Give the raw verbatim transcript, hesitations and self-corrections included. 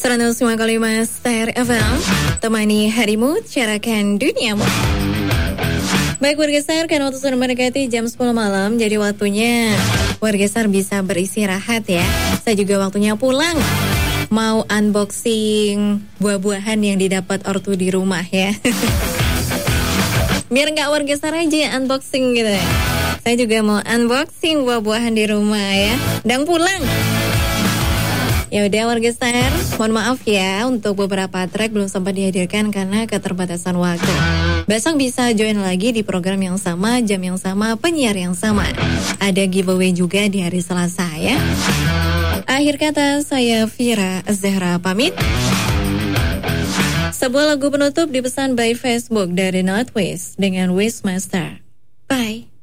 seratus lima koma lima Star F M, temani harimu, carakan duniamu. Baik warga Star, karena waktu sudah mendekati jam sepuluh malam, jadi waktunya warga Star bisa beristirahat ya. Saya juga waktunya pulang, mau unboxing buah-buahan yang didapat ortu di rumah ya. Biar nggak warga Star aja unboxing gitu ya. Saya juga mau unboxing buah-buahan di rumah ya. Dan pulang. Ya udah warga Star, mohon maaf ya untuk beberapa track belum sempat dihadirkan karena keterbatasan waktu. Besok bisa join lagi di program yang sama, jam yang sama, penyiar yang sama. Ada giveaway juga di hari Selasa ya. Akhir kata, saya Vira Zahra pamit. Sebuah lagu penutup dipesan by Facebook dari Northwest dengan Wishmaster. Bye.